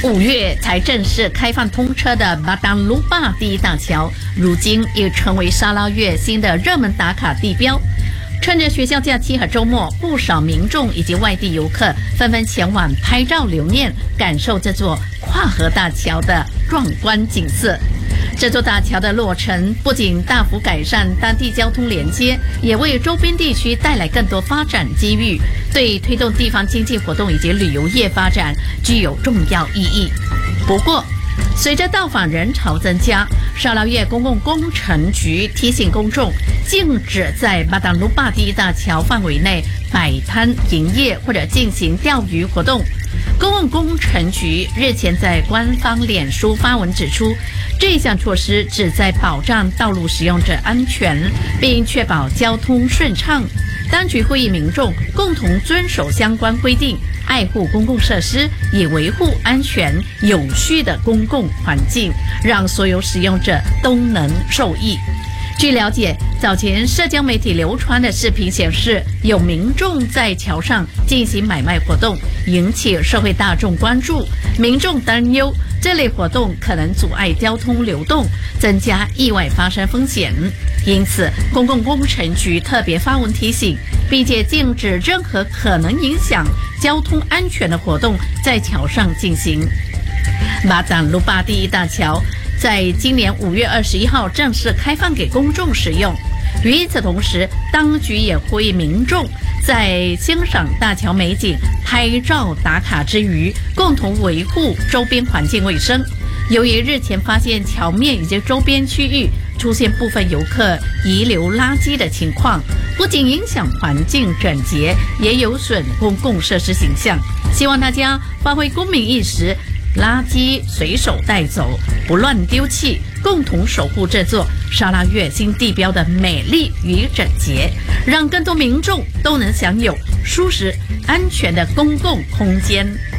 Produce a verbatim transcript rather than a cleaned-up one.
五月才正式开放通车的巴当鲁巴第一大桥，如今也成为沙捞越新的热门打卡地标。趁着学校假期和周末，不少民众以及外地游客纷纷前往拍照留念，感受这座跨河大桥的壮观景色。这座大桥的落成不仅大幅改善当地交通连接，也为周边地区带来更多发展机遇，对推动地方经济活动以及旅游业发展具有重要意义。不过，随着到访人潮增加，沙捞越公共工程局提醒公众，禁止在巴当鲁巴第一大桥范围内摆摊营业或者进行钓鱼活动。公共工程局日前在官方脸书发文指出，这项措施旨在保障道路使用者安全，并确保交通顺畅。当局呼吁民众共同遵守相关规定，爱护公共设施，以维护安全有序的公共环境，让所有使用者都能受益。据了解，早前社交媒体流传的视频显示，有民众在桥上进行买卖活动，引起社会大众关注。民众担忧这类活动可能阻碍交通流动，增加意外发生风险。因此，公共工程局特别发文提醒，并且禁止任何可能影响交通安全的活动在桥上进行。巴当鲁巴第一大桥在今年五月二十一号正式开放给公众使用。与此同时，当局也呼吁民众在欣赏大桥美景、拍照打卡之余，共同维护周边环境卫生。由于日前发现桥面以及周边区域出现部分游客遗留垃圾的情况，不仅影响环境整洁，也有损公共设施形象。希望大家发挥公民意识，垃圾随手带走，不乱丢弃，共同守护这座沙捞越新地标的美丽与整洁，让更多民众都能享有舒适安全的公共空间。